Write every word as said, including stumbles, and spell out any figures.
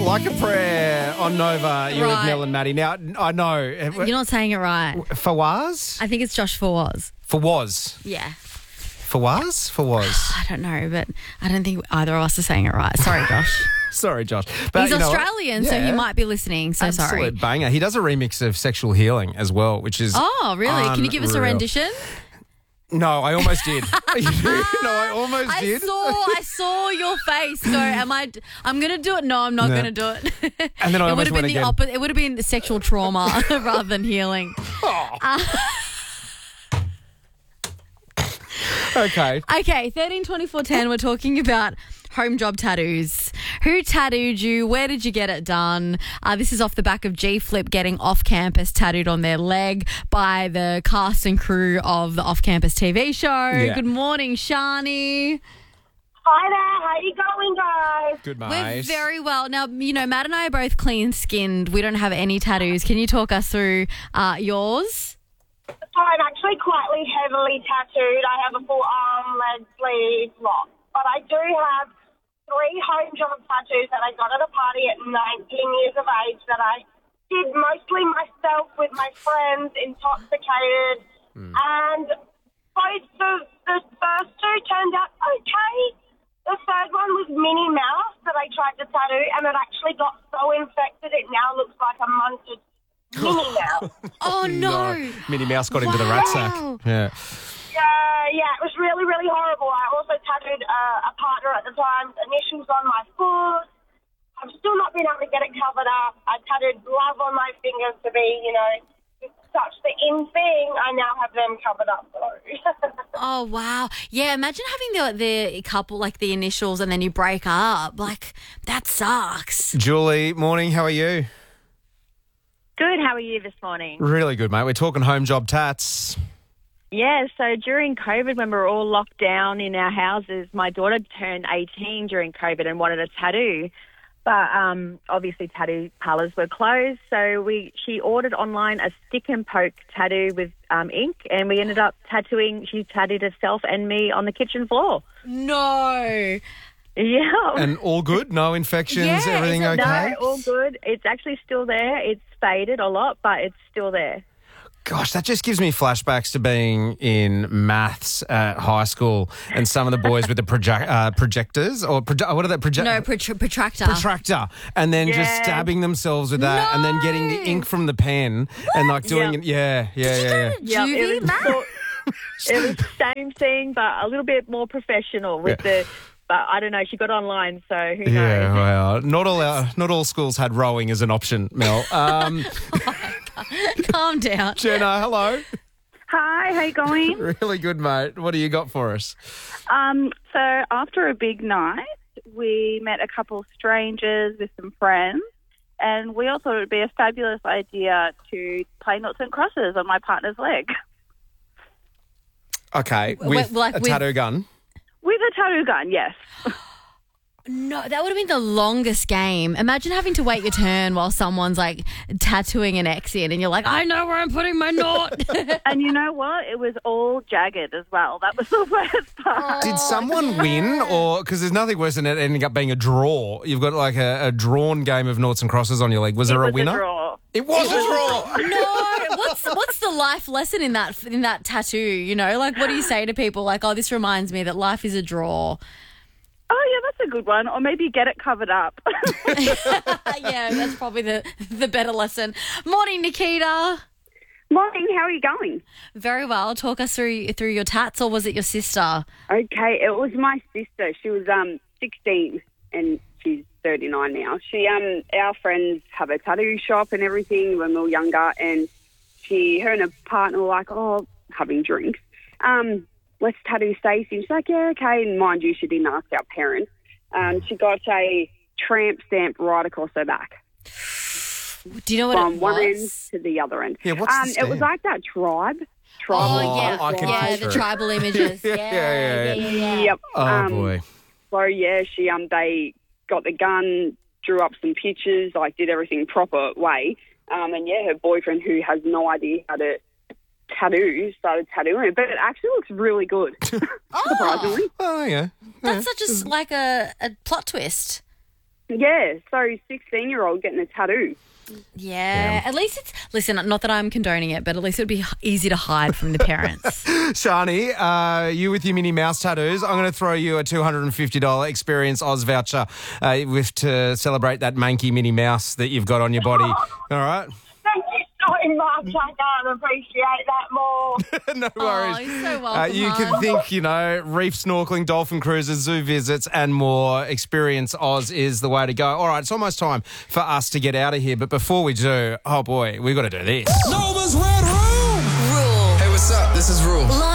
Like a Prayer on Nova. You're with Right. Mel and Maddie. Now, I know. You're not saying it right. Fawaz? I think it's Josh Fawaz. Fawaz. Yeah. Fawaz? Fawaz. I don't know, but I don't think either of us are saying it right. Sorry, Josh. Sorry, Josh. But He's you know what? Australian, so Yeah. he might be listening. So Absolute sorry. banger. He does a remix of Sexual Healing as well, which is Oh, really? Can you give us a unreal. rendition? No, I almost did. no, I almost I did. saw, I saw your face go. Am I? I'm going to do it. No, I'm not No. going to do it. And then I it would almost have been went the again. opposite. It would have been sexual trauma rather than healing. Okay. Okay, thirteen twenty-four ten. We're talking about home job tattoos. Who tattooed you? Where did you get it done? Uh, this is off the back of G Flip getting off campus tattooed on their leg by the cast and crew of the off campus T V show. Yeah. Good morning, Shani. Hi there, how you going, guys? Good, We're mate. very well. Now, you know, Matt and I are both clean skinned. We don't have any tattoos. Can you talk us through uh, yours? So I'm actually quite heavily tattooed. I have a full arm, leg, sleeve, lot. But I do have three home job tattoos that I got at a party at nineteen years of age that I did mostly myself with my friends, intoxicated. And both the, the first two turned out okay. The third one was Minnie Mouse that I tried to tattoo, and it actually got so infected it now looks like a munted Minnie Mouse. Oh, no. Minnie Mouse got into the rat sack. Wow. Yeah. Uh, yeah, it was really, really horrible. I also tattooed uh, a partner at the time, initials on my foot. I've still not been able to get it covered up. I tattooed love on my fingers to be, you know, such the in thing. I now have them covered up. So. Oh, wow. Yeah, imagine having the, the couple, like the initials, and then you break up. Like, that sucks. Julie, morning. How are you? Good. How are you this morning? Really good, mate. We're talking home job tats. Yeah, so during COVID, when we were all locked down in our houses, my daughter turned eighteen during COVID and wanted a tattoo. But um, obviously tattoo parlours were closed, so we she ordered online a stick and poke tattoo with um, ink, and we ended up tattooing, she tattooed herself and me on the kitchen floor. No. Yeah. And all good? No infections? Yeah, everything is it- okay? No, all good. It's actually still there. It's faded a lot, but it's still there. Gosh, that just gives me flashbacks to being in maths at high school and some of the boys with the project, uh, projectors or proje- what are they? Proje- No, protr- protractor. protractor, and then just Yeah. stabbing themselves with that, and then getting the No. ink from the pen and like doing Yeah. it. Yeah, yeah, yeah, yeah. Yep, Juvie, it was Matt? sort- it was the same thing, but a little bit more professional with the. But I don't know. She got online, so who knows? Yeah, well, not all our, not all schools had rowing as an option, Mel. Um, Calm down. Jenna, hello. Hi, how you going? Really good, mate. What do you got for us? um, so after a big night, we met a couple of strangers with some friends, and we all thought it would be a fabulous idea to play noughts and crosses on my partner's leg Okay, Wait, with like a with- tattoo gun. with a tattoo gun. Yes. No, that would have been the longest game. Imagine having to wait your turn while someone's like tattooing an X in and you're like, I know where I'm putting my knot. And you know what? It was all jagged as well. That was the worst part. Did someone win, or because there's nothing worse than it ending up being a draw? You've got like a, a drawn game of noughts and crosses on your leg. Was It there a was winner? draw. It was a draw. No, what's what's the life lesson in that in that tattoo? You know, like what do you say to people? Like, oh, this reminds me that life is a draw. Oh, yeah, that's a good one. Or maybe get it covered up. Yeah, that's probably the the better lesson. Morning, Nikita. Morning, how are you going? Very well. Talk us through through your tats, or was it your sister? Okay, it was my sister. She was um sixteen and she's thirty-nine now. She um our friends have a tattoo shop and everything when we were younger, and she her and her partner were like, oh, having drinks. Um, let's tattoo Stacey. She's like, yeah, okay. And mind you, she didn't ask our parents. Um, she got a tramp stamp right across her back Do you know what from it one end was? to the other end. Yeah, what's the um, it was stamp? like that tribe. Tribe. Oh, yeah, I can yeah, picture the it. tribal images. Yeah, Yeah, yeah, yeah, yeah. yeah. Yep. Oh um, boy. So yeah, she um they got the gun, drew up some pictures, like did everything proper way. Um, and yeah, her boyfriend, who has no idea how to tattoo, started tattooing it, but it actually looks really good. Surprisingly. Oh yeah. That's such a s like a, a plot twist. Yeah, so sixteen-year-old getting a tattoo. Yeah, at least it's, listen, not that I'm condoning it, but at least it would be h- easy to hide from the parents. Shani, uh, you with your Minnie Mouse tattoos, I'm going to throw you a two hundred fifty dollars Experience Oz voucher uh, with to celebrate that manky Minnie Mouse that you've got on your body. All right? Thank you so much. I can't appreciate that more. No worries. Oh, you're so Uh, welcome, you can hon. think, you know, reef snorkeling, dolphin cruises, zoo visits, and more. Experience Oz is the way to go. All right, it's almost time for us to get out of here. But before we do, oh boy, we've got to do this. Nova's Red Room. Rule. Hey, what's up? This is Rule. Live